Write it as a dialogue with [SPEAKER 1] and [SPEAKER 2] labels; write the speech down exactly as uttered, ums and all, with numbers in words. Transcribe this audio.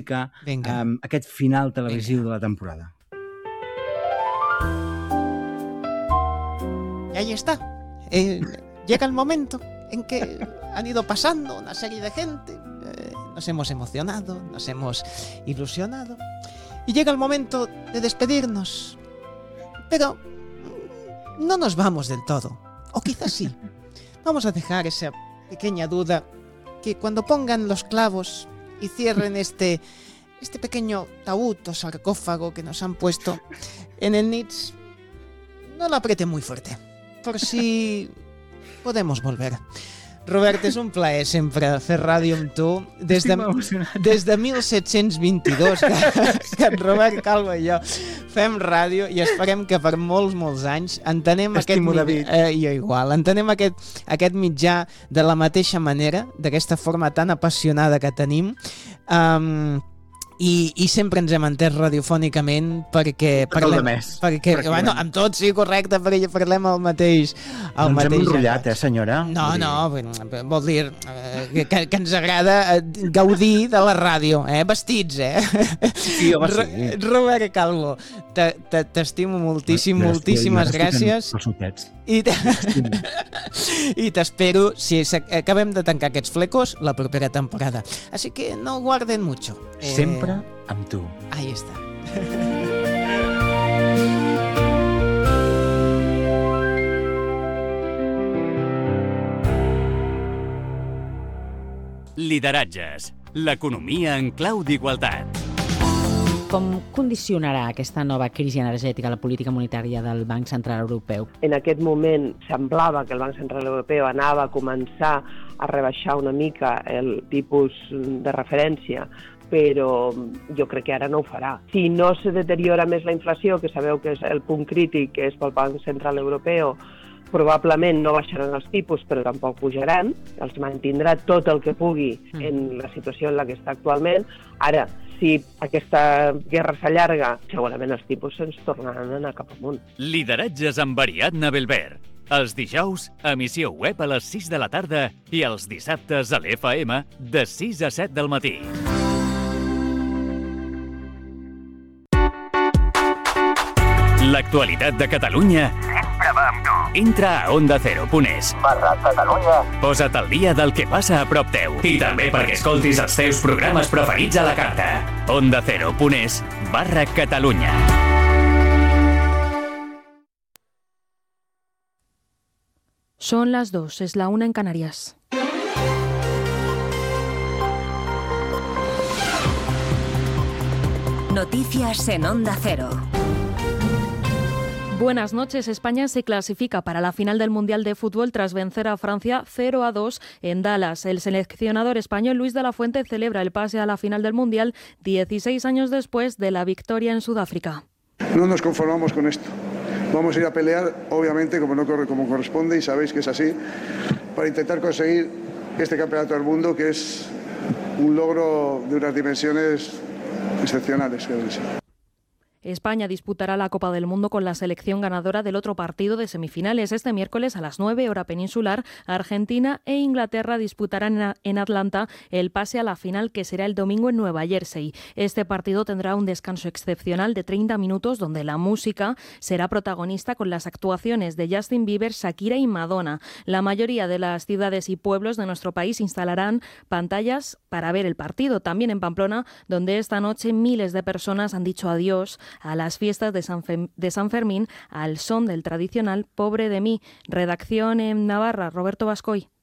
[SPEAKER 1] mica um, aquest final televisiu Venga. de la temporada.
[SPEAKER 2] Y ahí está. Eh, llega el momento en que han ido pasando una serie de gente, eh, nos hemos emocionado, nos hemos ilusionado, y llega el momento de despedirnos. Pero no nos vamos del todo, o quizás sí. Vamos a dejar esa pequeña duda que cuando pongan los clavos y cierren este, este pequeño taúd o sarcófago que nos han puesto en el Nits, no lo aprieten muy fuerte, por si podemos volver. Robert, és un plaer sempre fer ràdio amb tu. Des de, des de mil set-cents vint-i-dos que, que en Robert Calvo i jo fem ràdio i esperem que per molts, molts anys entenem
[SPEAKER 1] Estimo,
[SPEAKER 2] aquest,
[SPEAKER 1] David.
[SPEAKER 2] eh, jo igual, entenem aquest, aquest mitjà de la mateixa manera, d'aquesta forma tan apassionada que tenim. Um, I, i sempre ens hem entès radiofònicament perquè parlem, perquè, bueno, amb tot, sí, correcte, perquè parlem el mateix el
[SPEAKER 1] no ens
[SPEAKER 2] mateix
[SPEAKER 1] hem enrotllat, eh, senyora?
[SPEAKER 2] no, no, vol dir eh, que, que ens agrada gaudir de la ràdio, eh, vestits, eh
[SPEAKER 1] sí, home, sí.
[SPEAKER 2] Robert Calvo, t'estimo moltíssim, moltíssimes gràcies i i t'espero si acabem de tancar aquests flecos la propera temporada, així que no guarden mucho.
[SPEAKER 1] Sempre amb tu.
[SPEAKER 2] Ahí està.
[SPEAKER 3] Lideratges. L'economia en clau d'igualtat.
[SPEAKER 4] Com condicionarà aquesta nova crisi energètica la política monetària del Banc Central Europeu?
[SPEAKER 5] En aquest moment semblava que el Banc Central Europeu anava a començar a rebaixar una mica el tipus de referència, però jo crec que ara no ho farà. Si no se deteriora més la inflació, que sabeu que és el punt crític, que és pel Banc Central Europeu, probablement no baixaran els tipus, però tampoc pujaran, els mantindrà tot el que pugui en la situació en la que està actualment. Ara, si aquesta guerra s'allarga, segurament els tipus se'ns tornaran a anar cap amunt.
[SPEAKER 3] Lideratges amb Ariadna Belver. Els dijous, emissió web a les sis de la tarda i els dissabtes a l'F M de sis a set del matí. L'actualitat de Catalunya sempre va amb tu. Entra a onda cero punt es barra Catalunya. Posa't al dia del que passa a prop teu. I també perquè escoltis els teus programes preferits a la carta. onda cero punt es barra Catalunya.
[SPEAKER 6] Son las dos, es la una en Canarias.
[SPEAKER 7] Noticias en Onda Cero.
[SPEAKER 6] Buenas noches. España se clasifica para la final del Mundial de Fútbol tras vencer a Francia cero a dos en Dallas. El seleccionador español Luis de la Fuente celebra el pase a la final del Mundial dieciséis años después de la victoria en Sudáfrica.
[SPEAKER 8] No nos conformamos con esto. Vamos a ir a pelear, obviamente, como no corre, como corresponde, y sabéis que es así, para intentar conseguir este campeonato del mundo, que es un logro de unas dimensiones excepcionales, creo que sí.
[SPEAKER 6] España disputará la Copa del Mundo con la selección ganadora del otro partido de semifinales. Este miércoles a las nueve, hora peninsular, Argentina e Inglaterra disputarán en Atlanta el pase a la final, que será el domingo en Nueva Jersey. Este partido tendrá un descanso excepcional de treinta minutos, donde la música será protagonista con las actuaciones de Justin Bieber, Shakira y Madonna. La mayoría de las ciudades y pueblos de nuestro país instalarán pantallas para ver el partido. También en Pamplona, donde esta noche miles de personas han dicho adiós a las fiestas de San, Fe- de San Fermín al son del tradicional Pobre de mí. Redacción en Navarra, Roberto Bascoy.